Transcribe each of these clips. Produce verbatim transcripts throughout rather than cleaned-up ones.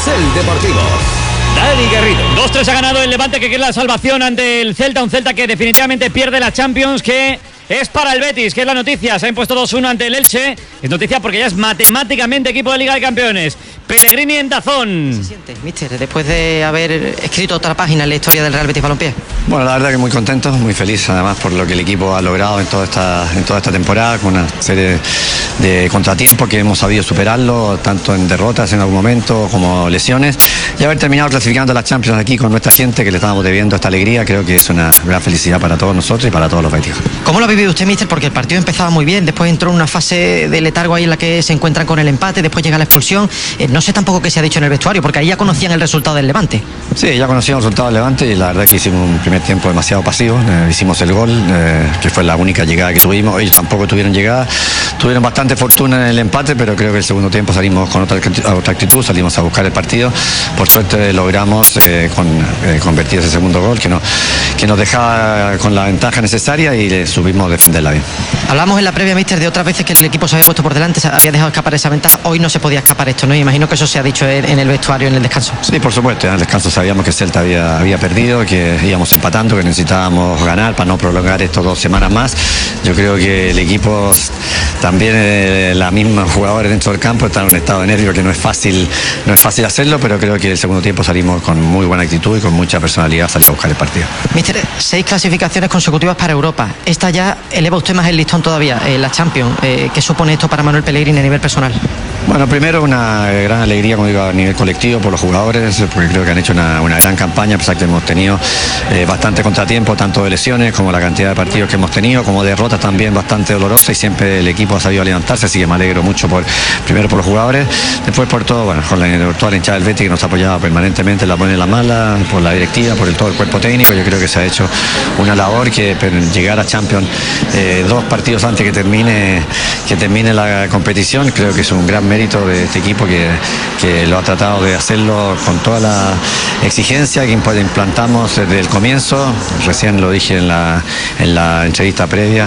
Carrusel Deportivo. Dani Garrido. dos tres ha ganado el Levante, que quiere la salvación ante el Celta. Un Celta que definitivamente pierde la Champions, que es para el Betis, que es la noticia. Se ha impuesto dos uno ante el Elche. Es noticia porque ya es matemáticamente equipo de Liga de Campeones. Pellegrini en Dazón. ¿Qué se siente, míster, después de haber escrito otra página en la historia del Real Betis Balompié? Bueno, la verdad que muy contento, muy feliz además por lo que el equipo ha logrado en toda esta, en toda esta temporada, con una serie de contratiempos que hemos sabido superarlo, tanto en derrotas en algún momento como lesiones, y haber terminado clasificando la Champions aquí con nuestra gente, que le estábamos debiendo esta alegría. Creo que es una gran felicidad para todos nosotros y para todos los betis. ¿Cómo lo ha vivido usted, míster? Porque el partido empezaba muy bien, después entró en una fase de letargo ahí en la que se encuentran con el empate, después llega la expulsión. Eh, no sé tampoco qué se ha dicho en el vestuario, porque ahí ya conocían el resultado del Levante. Sí, ya conocíamos el resultado del Levante y la verdad que hicimos un primer tiempo demasiado pasivo. Eh, hicimos el gol, eh, que fue la única llegada que tuvimos. Ellos tampoco tuvieron llegada, tuvieron bastante fortuna en el empate, pero creo que el segundo tiempo salimos con otra, otra actitud, salimos a buscar el partido. Por suerte logramos eh, con, eh, convertir ese segundo gol que, no, que nos dejaba con la ventaja necesaria y le supimos defenderla bien. Hablamos en la previa, míster, de otras veces que el equipo se había puesto por delante, se había dejado escapar esa ventaja. Hoy no se podía escapar esto, ¿no? Imagino que eso se ha dicho en, en el vestuario, en el descanso. Sí, por supuesto, en el descanso sabíamos que Celta había, había perdido, que íbamos empatando, que necesitábamos ganar para no prolongar esto dos semanas más. Yo creo que el equipo, también eh, la misma jugadores dentro del campo, están en un estado de nervio que no es fácil, no es fácil hacerlo, pero creo que el segundo tiempo salimos con muy buena actitud y con mucha personalidad a salir a buscar el partido. Míster, seis clasificaciones consecutivas para Europa. Esta ya eleva usted más el listón todavía, eh, la Champions. Eh, ¿Qué supone esto para Manuel Pellegrini a nivel personal? Bueno, primero una gran alegría, como digo, a nivel colectivo por los jugadores, porque creo que han hecho una, una gran campaña, a pesar que hemos tenido eh, bastante contratiempo, tanto de lesiones como la cantidad de partidos que hemos tenido, como derrotas también bastante dolorosas, y siempre el equipo ha sabido levantarse, así que me alegro mucho por, primero por los jugadores, después por todo, bueno, con la, toda la hinchada del Betis que nos ha apoyado permanentemente, la buena y la mala, por la directiva, por el, todo el cuerpo técnico. Yo creo que se ha hecho una labor que llegar a Champions eh, dos partidos antes que termine, que termine la competición, creo que es un gran mérito de este equipo que, que lo ha tratado de hacerlo con toda la exigencia que implantamos desde el comienzo. Recién lo dije en la, en la entrevista previa,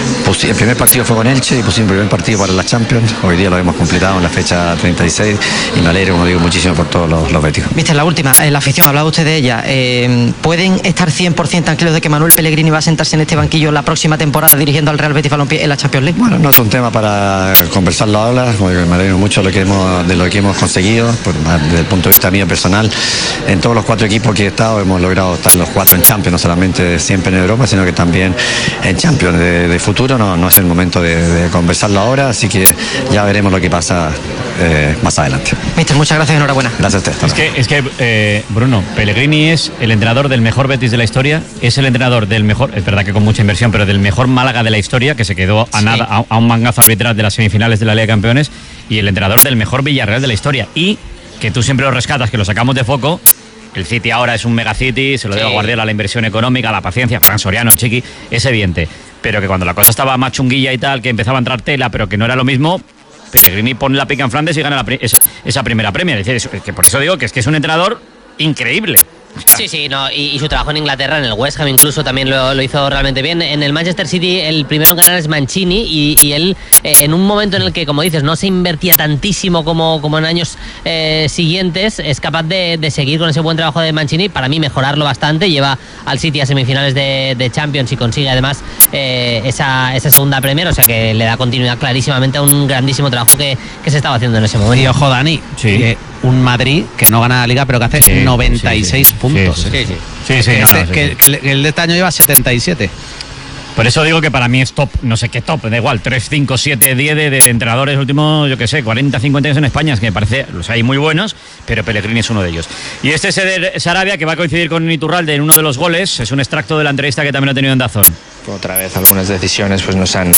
el primer partido fue con Elche y pusimos el primer partido para la Champions. Hoy día lo hemos completado en la fecha treinta y seis y me alegro, como digo, muchísimo por todos los, los béticos. Viste, la última, la afición, hablaba usted de ella. Eh, ¿Pueden estar cien por ciento tranquilos de que Manuel Pellegrini va a sentarse en este banquillo la próxima temporada dirigiendo al Real Betis Balompié en la Champions League? Bueno, no es un tema para conversarlo ahora, me alegro mucho de lo que hemos, de lo que hemos conseguido, por, desde el punto de vista mío personal. En todos los cuatro equipos que he estado hemos logrado estar los cuatro en Champions, no solamente siempre en Europa, sino que también en Champions. De, de futuro no, no es el momento de, de conversarlo ahora, así que ya veremos lo que pasa eh, más adelante. Mister, muchas gracias y enhorabuena. Gracias a usted. Es que, es que eh, Bruno, Pellegrini es el entrenador del mejor Betis de la historia, es el entrenador del mejor, es verdad que con mucha inversión, pero del mejor Málaga de la historia, que se quedó a, sí. nada, a, a un mangazo arbitral de las semifinales de la Liga de Campeones, y el entrenador del mejor Villarreal de la historia. Y que tú siempre lo rescatas, que lo sacamos de foco. El City ahora es un megacity, se lo debe a Guardiola, la inversión económica, la paciencia, Fran Soriano, el Chiqui, es evidente. Pero que cuando la cosa estaba más chunguilla y tal, que empezaba a entrar tela, pero que no era lo mismo, Pellegrini pone la pica en Flandes y gana la, esa, esa primera Premier. Es decir, es que por eso digo que es que es un entrenador increíble. Sí, sí, no, y, y su trabajo en Inglaterra, en el West Ham incluso, también lo, lo hizo realmente bien. En el Manchester City el primero en ganar es Mancini y, y él, eh, en un momento en el que, como dices, no se invertía tantísimo como, como en años eh, siguientes, es capaz de, de seguir con ese buen trabajo de Mancini, para mí mejorarlo bastante, lleva al City a semifinales de, de Champions y consigue además eh, esa, esa segunda Premier, o sea que le da continuidad clarísimamente a un grandísimo trabajo que, que se estaba haciendo en ese momento. Y ojo, Dani, sí. que un Madrid que no gana la Liga pero que hace sí, noventa y seis sí, sí. puntos. Sí, sí, sí. sí, sí que, no, este, no, sí, que, sí. que, el, que el de este año lleva setenta y siete. Por eso digo que para mí es top, no sé qué top, da igual, tres, cinco, siete, diez de, de, de entrenadores últimos, yo qué sé, cuarenta, cincuenta años en España, es que me parece, los hay muy buenos, pero Pellegrini es uno de ellos. Y este es Eder Sarabia, que va a coincidir con Iturralde en uno de los goles, es un extracto de la entrevista que también ha tenido en Dazón. Otra vez algunas decisiones pues nos han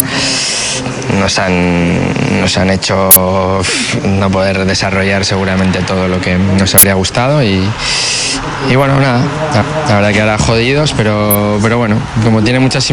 nos han nos han hecho no poder desarrollar seguramente todo lo que nos habría gustado y, y bueno, nada, la verdad que ahora jodidos, pero pero bueno, como tiene muchas